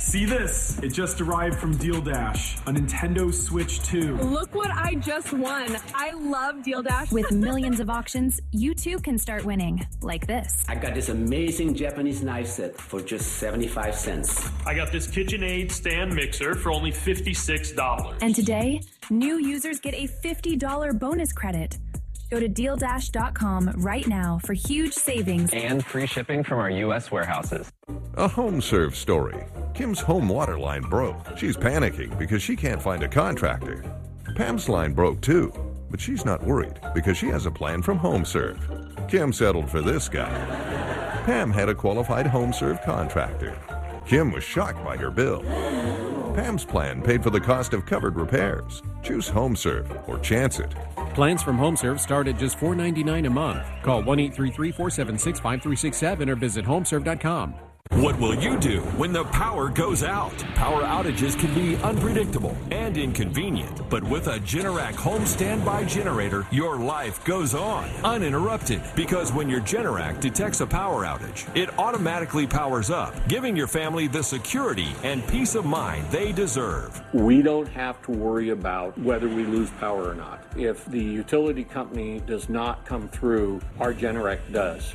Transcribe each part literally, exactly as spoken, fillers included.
See this? It just arrived from Deal Dash, a Nintendo Switch two. Look what I just won. I love Deal Dash. With millions of auctions, you too can start winning, like this. I got this amazing Japanese knife set for just seventy-five cents. I got this KitchenAid stand mixer for only fifty-six dollars. And today, new users get a fifty dollars bonus credit. Go to deal dash dot com right now for huge savings and free shipping from our U S warehouses. A HomeServe story. Kim's home water line broke. She's panicking because she can't find a contractor. Pam's line broke too, but she's not worried because she has a plan from HomeServe. Kim settled for this guy. Pam had a qualified HomeServe contractor. Kim was shocked by her bill. Pam's plan paid for the cost of covered repairs. Choose HomeServe or chance it. Plans from HomeServe start at just four dollars and ninety-nine cents a month. Call one eight three three, four seven six, five three six seven or visit homeserve dot com. What will you do when the power goes out? Power outages can be unpredictable and inconvenient, but with a Generac home standby generator, your life goes on uninterrupted, because when your Generac detects a power outage, it automatically powers up, giving your family the security and peace of mind they deserve. We don't have to worry about whether we lose power or not. If the utility company does not come through, our Generac does.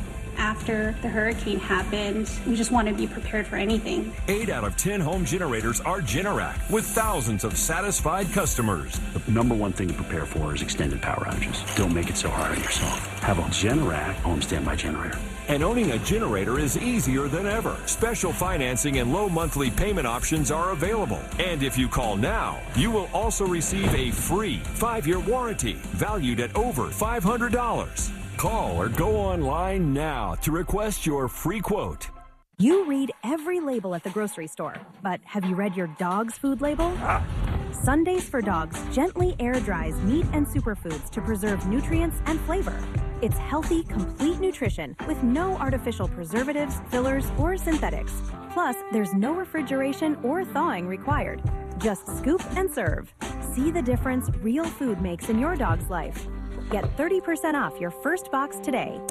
After the hurricane happened, we just want to be prepared for anything. Eight out of ten home generators are Generac, with thousands of satisfied customers. The number one thing to prepare for is extended power outages. Don't make it so hard on yourself. Have a Generac home standby generator. And owning a generator is easier than ever. Special financing and low monthly payment options are available. And if you call now, you will also receive a free five-year warranty valued at over five hundred dollars. Call or go online now to request your free quote. You read every label at the grocery store, but have you read your dog's food label? Ah. Sundays for Dogs gently air dries meat and superfoods to preserve nutrients and flavor. It's healthy, complete nutrition with no artificial preservatives, fillers, or synthetics. Plus, there's no refrigeration or thawing required. Just scoop and serve. See the difference real food makes in your dog's life. Get thirty percent off your first box today.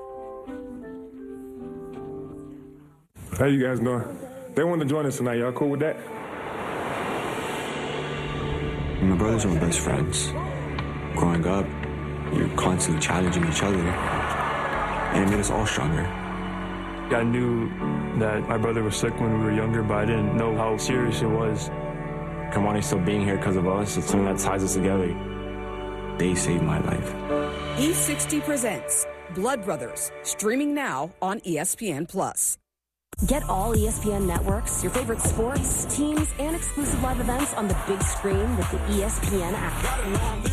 How you guys doing? They want to join us tonight. Y'all cool with that? My brothers are my best friends. Growing up, you're constantly challenging each other, and it made us all stronger. I knew that my brother was sick when we were younger, but I didn't know how serious it was. Kamani still being here because of us, it's something that ties us together. They saved my life. E sixty presents Blood Brothers, streaming now on E S P N Plus. Get all E S P N networks, your favorite sports, teams, and exclusive live events on the big screen with the E S P N app.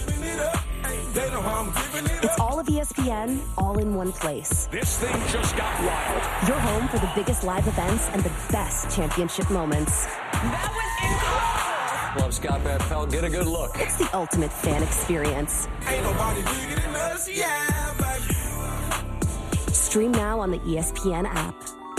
It's all of E S P N, all in one place. This thing just got wild. Your home for the biggest live events and the best championship moments. That was incredible! Love Scott Van Pelt. Get a good look. It's the ultimate fan experience. Ain't nobody bigger than us, yeah, baby. Stream now on the E S P N app.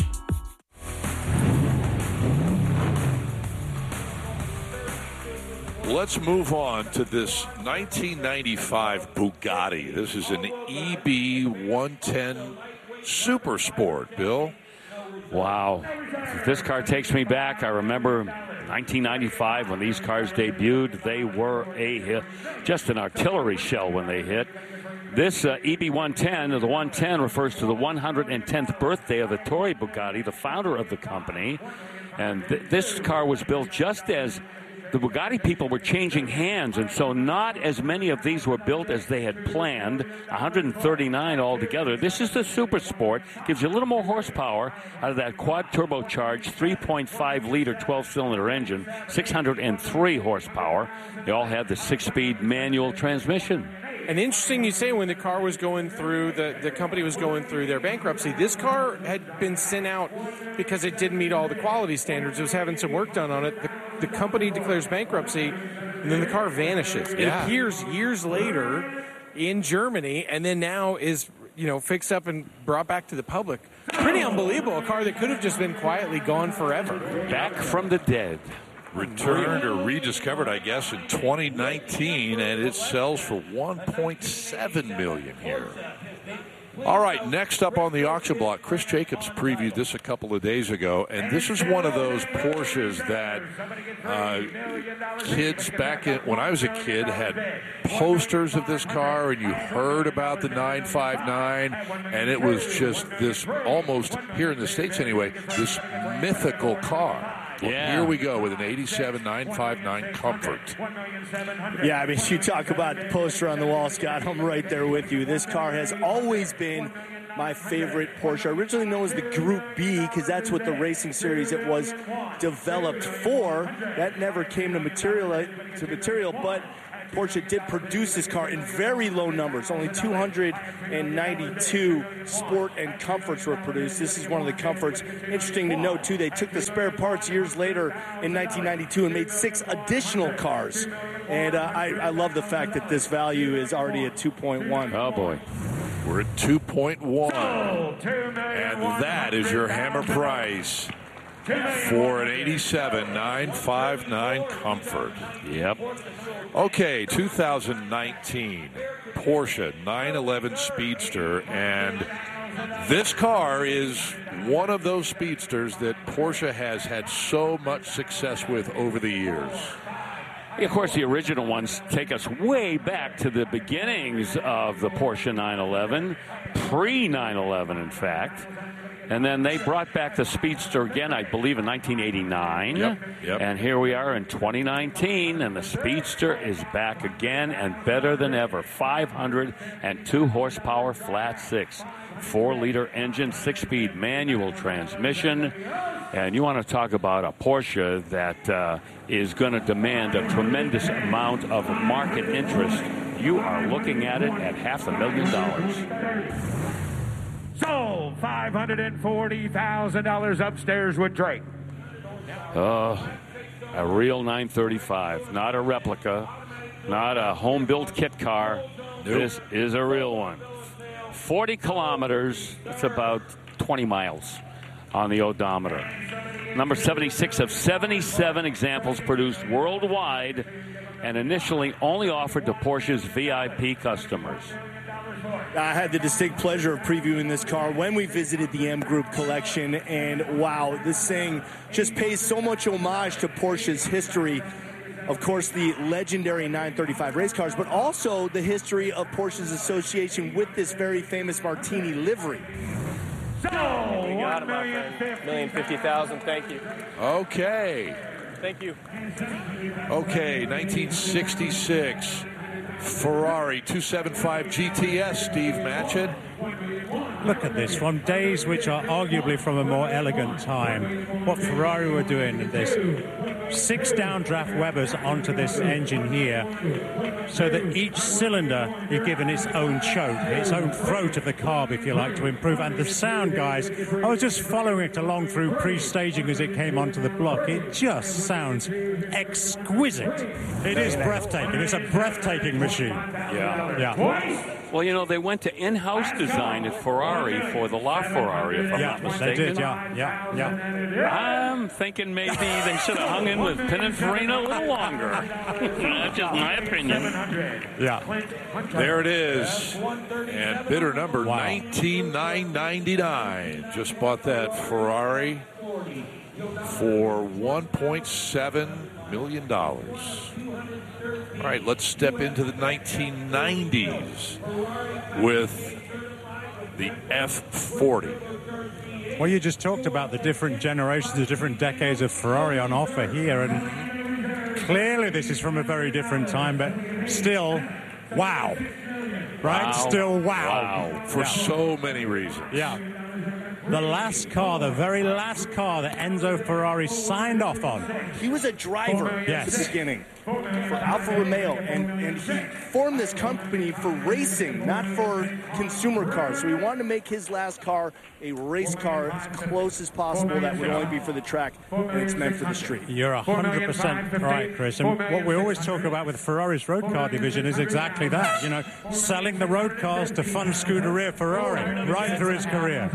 Let's move on to this nineteen ninety-five Bugatti. This is an E B one ten Super Sport, Bill. Wow. This car takes me back. I remember nineteen ninety-five when these cars debuted. They were a just an artillery shell when they hit. This uh, E B one ten, the one ten, refers to the one hundred tenth birthday of Ettore Bugatti, the founder of the company. And th- this car was built just as the Bugatti people were changing hands, and so not as many of these were built as they had planned, one hundred thirty-nine altogether. This is the Super Sport. Gives you a little more horsepower out of that quad turbocharged three point five liter twelve-cylinder engine, six hundred three horsepower. They all have the six-speed manual transmission. And interesting you say when the car was going through, the, the company was going through their bankruptcy, this car had been sent out because it didn't meet all the quality standards. It was having some work done on it. The, the company declares bankruptcy, and then the car vanishes. Yeah. It appears years later in Germany, and then now is, you know, fixed up and brought back to the public. Pretty unbelievable. A car that could have just been quietly gone forever. Back from the dead. Returned or rediscovered, I guess, in twenty nineteen, and it sells for one point seven million dollars here. All right, next up on the auction block, Chris Jacobs previewed this a couple of days ago, and this is one of those Porsches that uh, kids back in, when I was a kid, had posters of this car, and you heard about the nine five nine, and it was just this almost, here in the States anyway, this mythical car. Well, yeah. Here we go with an eighty-seven nine fifty-nine Comfort. Yeah, I mean, you talk about the poster on the wall, Scott. I'm right there with you. This car has always been my favorite Porsche. Originally known as the Group B, because that's what the racing series it was developed for. That never came to material, to material, but Porsche did produce this car in very low numbers. Only two hundred ninety-two Sport and Comforts were produced. This is one of the Comforts. Interesting to note, too, they took the spare parts years later in nineteen ninety-two and made six additional cars. And uh, I, I love the fact that this value is already at two point one. Oh, boy. We're at two point one. And that is your hammer price for an eighty-seven nine fifty-nine Comfort. Yep. Okay, two thousand nineteen Porsche nine eleven Speedster, and this car is one of those speedsters that Porsche has had so much success with over the years. Of course, the original ones take us way back to the beginnings of the Porsche nine eleven, pre nine eleven, in fact. And then they brought back the Speedster again, I believe, in nineteen eighty-nine. Yep, yep. And here we are in twenty nineteen, and the Speedster is back again and better than ever. five hundred two horsepower flat six, four-liter engine, six-speed manual transmission. And you want to talk about a Porsche that uh, is going to demand a tremendous amount of market interest. You are looking at it at half a million dollars. Sold five hundred forty thousand dollars upstairs with Drake. Uh, a real nine thirty-five, not a replica, not a home-built kit car. Nope. This is a real one. forty kilometers, that's about twenty miles on the odometer. Number seventy-six of seventy-seven examples produced worldwide and initially only offered to Porsche's V I P customers. I had the distinct pleasure of previewing this car when we visited the M Group collection, and wow, this thing just pays so much homage to Porsche's history. Of course, the legendary nine thirty-five race cars, but also the history of Porsche's association with this very famous Martini livery. So, one million fifty thousand. Thank you. Okay. Thank you. Okay, nineteen sixty-six Ferrari two seventy-five G T S, Steve Matchett. Look at this, from days which are arguably from a more elegant time. What Ferrari were doing in this. Six downdraft Webers onto this engine here, so that each cylinder is given its own choke, its own throat of the carb, if you like, to improve. And the sound, guys, I was just following it along through pre-staging as it came onto the block. It just sounds exquisite. It is breathtaking. It's a breathtaking machine. Yeah. Yeah. Well, you know, they went to in-house design at Ferrari for the LaFerrari, if I'm yeah, not mistaken. they did, yeah, yeah, yeah. I'm thinking maybe they should have hung in with Pininfarina a little longer. That's just my opinion. Yeah. There it is. And bidder number wow. nineteen nine ninety-nine. Just bought that Ferrari for one point seven million dollars. All right, let's step into the nineteen nineties with the F forty. Well, you just talked about the different generations, the different decades of Ferrari on offer here, and clearly this is from a very different time, but still, wow. Right? Wow. Still wow. Wow. For yeah. so many reasons. Yeah. The last car, the very last car that Enzo Ferrari signed off on. He was a driver yes. at the beginning for Alfa Romeo, and, and he formed this company for racing, not for consumer cars. So he wanted to make his last car a race car as close as possible that would only be for the track, and it's meant for the street. You're one hundred percent right, Chris. And what we always talk about with Ferrari's road car division is exactly that, you know, selling the road cars to fund Scuderia Ferrari right through his career.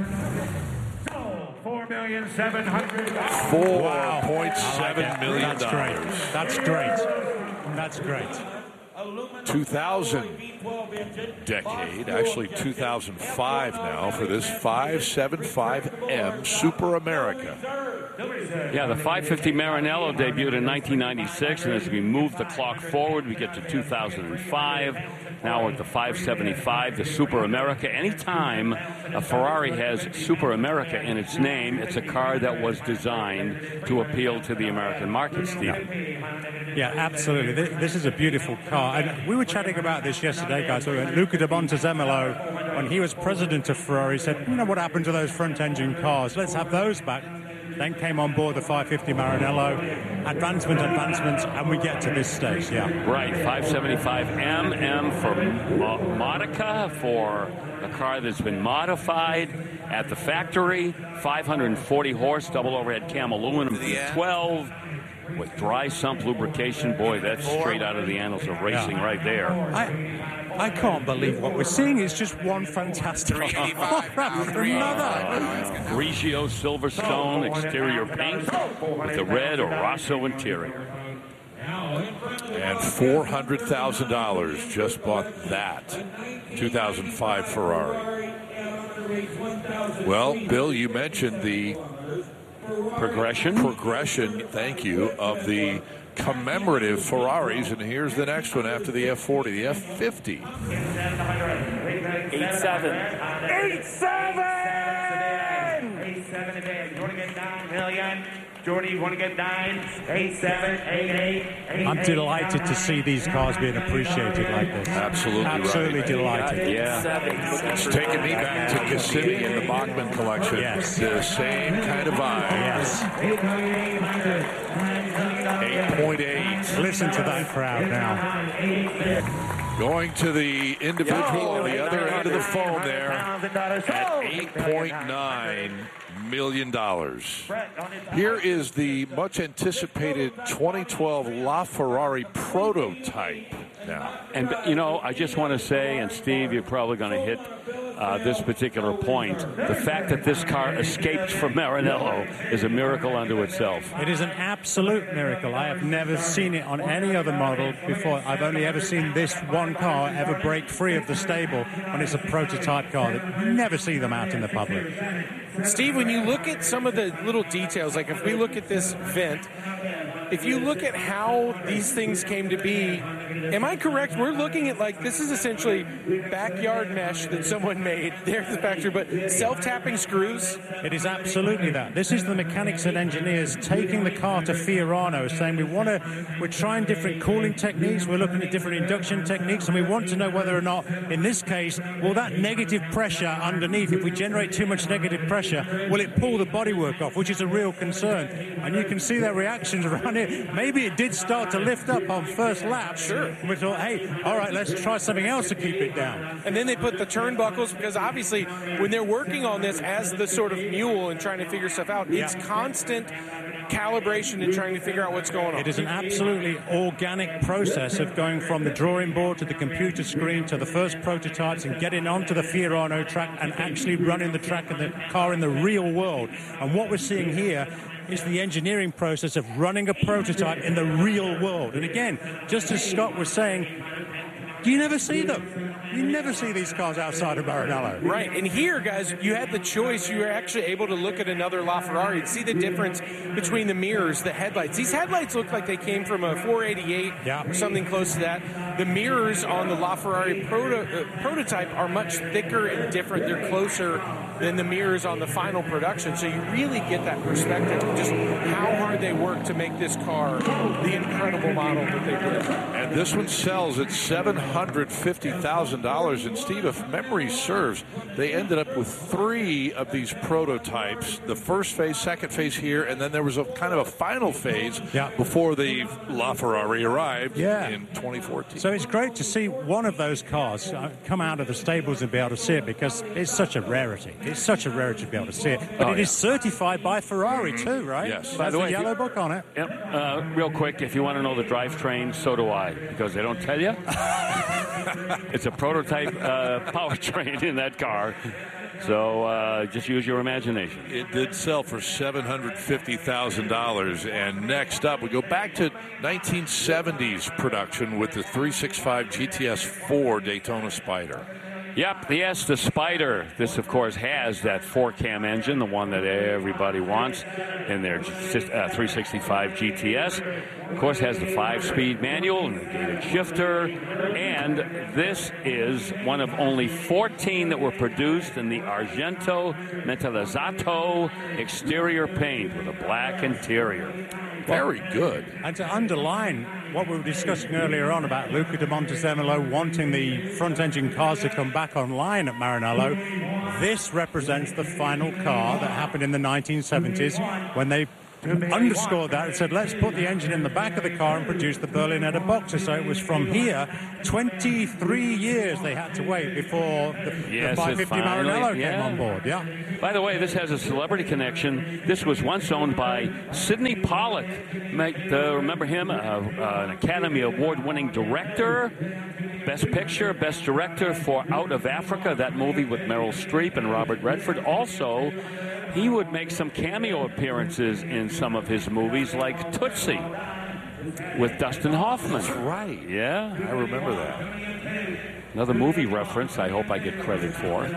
Four million seven hundred. Four point seven million dollars. That's great. That's great. That's great. two thousand decade, actually two thousand five now, for this five seventy-five M Super America. Yeah, the five fifty Maranello debuted in nineteen ninety-six, and as we move the clock forward, we get to two thousand five. Now we're at the five seventy-five, the Super America. Anytime a Ferrari has Super America in its name, it's a car that was designed to appeal to the American market, Steve. Yeah, absolutely. This is a beautiful car. And we were chatting about this yesterday, guys. Luca de Montezemolo, when he was president of Ferrari, said, you know what happened to those front-engine cars? Let's have those back. Then came on board the five fifty Maranello, advancement, advancements, and we get to this stage, yeah. Right, five seventy-five M, M for Mo- Modica, for a car that's been modified at the factory, five hundred forty horse, double overhead cam aluminum V twelve, with dry sump lubrication. Boy, that's straight out of the annals of racing yeah. right there. I, I can't believe what we're seeing. It's just one fantastic car. Another. Grigio Silverstone exterior paint with the red or Rosso interior. And four hundred thousand dollars just bought that two thousand five Ferrari. Well, Bill, you mentioned the progression. Progression, thank you, of the commemorative Ferraris, and here's the next one after the F forty, the F fifty. eight seven. eight seven! eight seven again. You want to get nine million? Jordy, you want to get nine? eight seven, eight eight, eight I'm delighted to see these cars being appreciated like this. Absolutely, Absolutely right. delighted. Yeah. It's taking me back to Kissimmee and the Bachmann collection. Yes. The same kind of vibe. Yes. eight point eight. Listen to that crowd now. Going to the individual on the other end of the phone there at eight point nine million dollars. Here is the much anticipated twenty twelve LaFerrari prototype now. And, you know, I just want to say, and Steve, you're probably going to hit uh, this particular point, the fact that this car escaped from Maranello is a miracle unto itself. It is an absolute miracle. I have never seen it on any other model before. I've only ever seen this one car ever break free of the stable when it's a prototype car. You never see them out in the public. Steve, when you look at some of the little details, like if we look at this vent, if you look at how these things came to be, am I correct? We're looking at, like, this is essentially backyard mesh that someone made there at the factory, but self-tapping screws? It is absolutely that. This is the mechanics and engineers taking the car to Fiorano, saying we want to, we're trying different cooling techniques, we're looking at different induction techniques, and we want to know whether or not, in this case, will that negative pressure underneath, if we generate too much negative pressure, will it pull the bodywork off, which is a real concern. And you can see their reactions around it. Maybe it did start to lift up on first lap. Sure. And we thought, hey, all right, let's try something else to keep it down. And then they put the turnbuckles, because obviously when they're working on this as the sort of mule and trying to figure stuff out, yeah. it's constant calibration and trying to figure out what's going on. It is an absolutely organic process of going from the drawing board to the computer screen to the first prototypes and getting onto the Fiorano track and actually running the track and the car in the real world. And what we're seeing here is the engineering process of running a prototype in the real world. And again, just as Scott was saying, you never see them. You never see these cars outside of Maranello. Right, and here, guys, you had the choice. You were actually able to look at another LaFerrari and see the difference between the mirrors, the headlights. These headlights look like they came from a four eighty-eight yeah. or something close to that. The mirrors on the LaFerrari proto- uh, prototype are much thicker and different. They're closer than the mirrors on the final production. So you really get that perspective of just how hard they work to make this car the incredible model that they did. And this one sells at seven hundred fifty thousand dollars. And Steve, if memory serves, they ended up with three of these prototypes. The first phase, second phase here, and then there was a kind of a final phase yeah. before the LaFerrari arrived yeah. in twenty fourteen. So it's great to see one of those cars come out of the stables and be able to see it, because it's such a rarity. It's such a rarity to be able to see it. But oh, it yeah. is certified by Ferrari too, right? Yes. By the way, yellow book on it. Yep. Uh, real quick, if you want to know the drivetrain, so do I, because they don't tell you. It's a prototype uh, powertrain in that car. So uh, just use your imagination. It did sell for seven hundred fifty thousand dollars. And next up, we go back to nineteen seventies production with the three sixty-five G T S four Daytona Spider. Yep, yes, the Spider. This, of course, has that four-cam engine, the one that everybody wants in their uh, three sixty-five G T S. Of course, has the five-speed manual and the gated shifter. And this is one of only fourteen that were produced in the Argento Metallizzato exterior paint with a black interior. Very good. And to underline what we were discussing earlier on about Luca de Montezemolo wanting the front-engine cars to come back online at Maranello, this represents the final car that happened in the nineteen seventies when they underscored that and said, let's put the engine in the back of the car and produce the Berlinetta Boxer. So it was from here, twenty-three years they had to wait before the, yes, the five fifty finally, Maranello yeah. came on board. Yeah. By the way, this has a celebrity connection. This was once owned by Sidney Pollack. Make, uh, remember him? Uh, uh, an Academy Award-winning director. Best Picture, Best Director for Out of Africa, that movie with Meryl Streep and Robert Redford. Also, he would make some cameo appearances in some of his movies, like Tootsie with Dustin Hoffman. That's right. Yeah. I remember that. Another movie reference I hope I get credit for.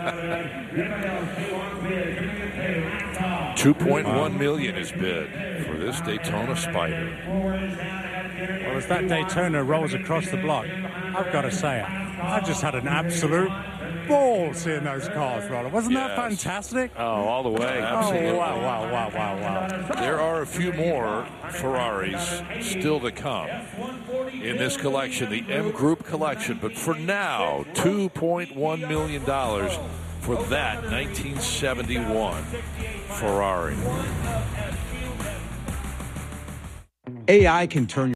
two point one million dollars is bid for this Daytona Spider. Well, as that Daytona rolls across the block, I've got to say it. I just had an absolute ball seeing those cars roll. Wasn't yes. that fantastic? Oh, all the way. Absolutely. Oh, wow, wow, wow, wow, wow. There are a few more Ferraris still to come in this collection, the M Group collection. But for now, two point one million dollars for that nineteen seventy-one Ferrari. A I can turn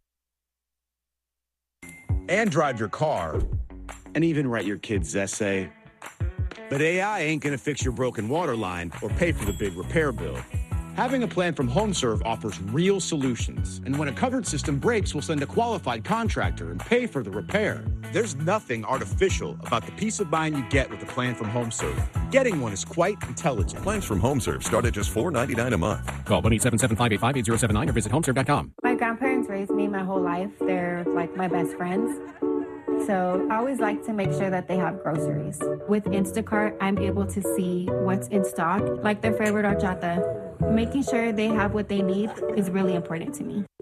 and drive your car and even write your kid's essay. But A I ain't gonna fix your broken water line or pay for the big repair bill. Having a plan from HomeServe offers real solutions, and when a covered system breaks, we'll send a qualified contractor and pay for the repair. There's nothing artificial about the peace of mind you get with a plan from HomeServe. Getting one is quite intelligent. Plans from HomeServe start at just four ninety-nine a month. Call one eight seven seven, five eight five, eight zero seven nine or visit homeserve dot com. My grandparents raised me my whole life. They're like my best friends. So I always like to make sure that they have groceries. With Instacart, I'm able to see what's in stock, like their favorite horchata. Making sure they have what they need is really important to me.